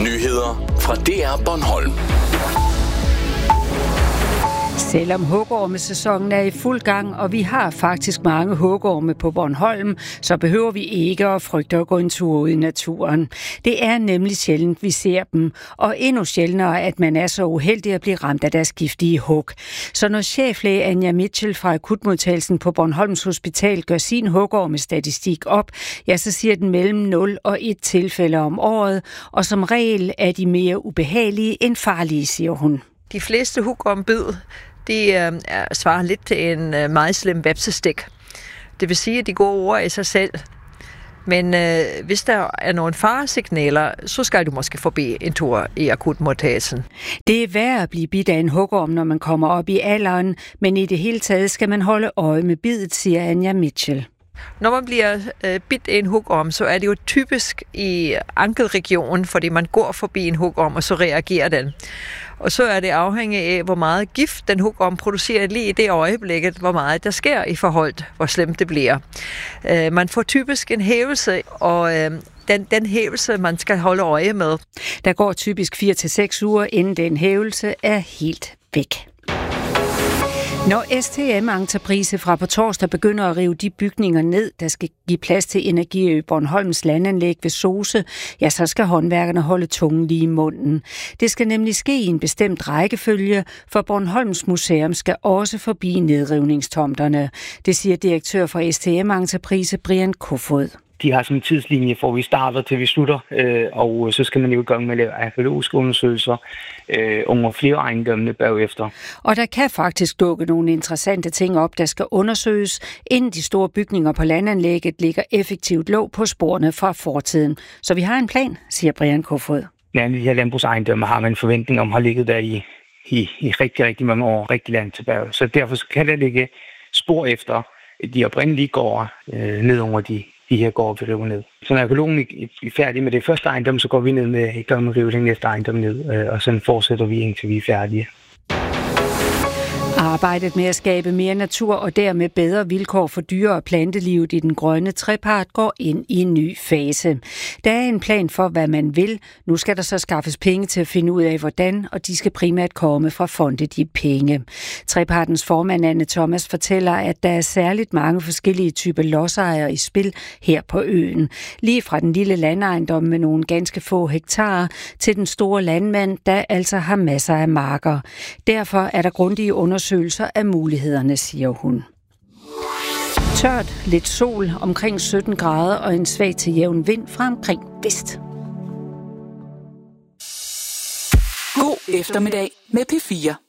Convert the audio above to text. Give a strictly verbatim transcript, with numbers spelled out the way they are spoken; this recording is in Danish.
Nyheder fra D R Bornholm. Selvom hugormesæsonen er i fuld gang, og vi har faktisk mange hugorme på Bornholm, så behøver vi ikke at frygte at gå en tur ud i naturen. Det er nemlig sjældent, vi ser dem, og endnu sjældnere, at man er så uheldig at blive ramt af deres giftige hug. Så når cheflæge Anja Mitchell fra akutmodtagelsen på Bornholms Hospital gør sin hugormestatistik op, ja, så siger den mellem nul og et tilfælde om året, og som regel er de mere ubehagelige end farlige, siger hun. De fleste hugormbid, de øh, svarer lidt til en øh, meget slem vepsestik. Det vil sige, at de går over i sig selv. Men øh, hvis der er nogle faresignaler, så skal du måske forbi en tur i akutmodtagelsen. Det er værd at blive bidt af en hugorm, når man kommer op i alderen, men i det hele taget skal man holde øje med bidet, siger Anja Mitchell. Når man bliver øh, bidt af en hugorm, så er det jo typisk i ankelregionen, fordi man går forbi en hugorm, og så reagerer den. Og så er det afhængigt af, hvor meget gift den hugorm producerer lige i det øjeblikket, hvor meget der sker i forhold til, hvor slemt det bliver. Øh, man får typisk en hævelse, og øh, den, den hævelse, man skal holde øje med. Der går typisk fire til seks uger, inden den hævelse er helt væk. Når S T M-entreprise fra på torsdag begynder at rive de bygninger ned, der skal give plads til Energiø Bornholms landanlæg ved Sose, ja, så skal håndværkerne holde tungen lige i munden. Det skal nemlig ske i en bestemt rækkefølge, for Bornholms Museum skal også forbi nedrivningstomterne. Det siger direktør for S T M-entreprise Brian Kofod. De har sådan en tidslinje, hvor vi starter til vi slutter, øh, og så skal man jo i gang med at lave arkeologiske undersøgelser øh, under flere ejendommene bagefter. Og der kan faktisk dukke nogle interessante ting op, der skal undersøges, inden de store bygninger på landanlægget ligger effektivt låg på sporene fra fortiden. Så vi har en plan, siger Brian Kofod. Ja, de her landbrugsejendomme har man en forventning om, har ligget der i, i, i rigtig, rigtig mange år, rigtig langt tilbage. Så derfor kan der ligge spor efter de oprindelige gårde øh, ned over de de her går vi river ned. Så når arkeologen er færdig med det første ejendom, så går vi ned med i gang med at rive den næste ejendom ned, og sådan fortsætter vi indtil vi er færdige. Arbejdet med at skabe mere natur og dermed bedre vilkår for dyre- og plantelivet i den grønne trepart går ind i en ny fase. Der er en plan for, hvad man vil. Nu skal der så skaffes penge til at finde ud af, hvordan, og de skal primært komme fra fonde de penge. Trepartens formand Anne Thomas fortæller, at der er særligt mange forskellige typer lodsejere i spil her på øen. Lige fra den lille landejendom med nogle ganske få hektarer til den store landmand, der altså har masser af marker. Derfor er der grundige undersøgelser af mulighederne, siger hun. Tørt, lidt sol, omkring sytten grader og en svag til jævn vind fra omkring vest. God eftermiddag med P fire.